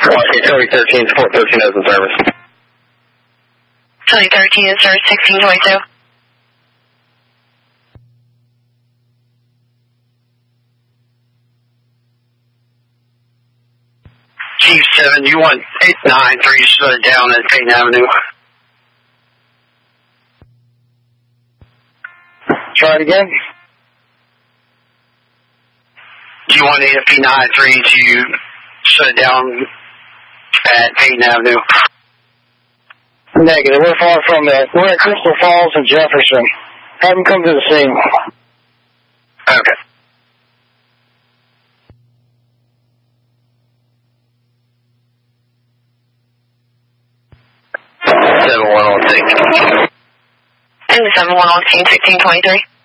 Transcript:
Charlie 13, support 13 is in service. Charlie 13 is service 1622. Chief 7, you want 893 shut down at Payton Avenue. Try it again. Do you want AFP 93 to shut down at Payton Avenue? Negative. We're far from that. We're at Crystal Falls and Jefferson. Have them come to the scene. Okay. 71 on 16. 71 on 1623.